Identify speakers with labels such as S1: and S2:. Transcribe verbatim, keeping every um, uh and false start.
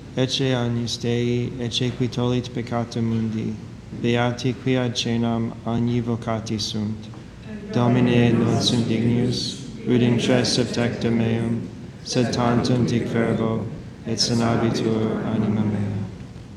S1: ecce agnus Dei, ecce qui tollit peccata mundi, beati qui ad cenam agni vocati sunt. Domine non sum dignus, ut intre subtecta meum, sed tantum dic verbo, et sanabitur anima mea.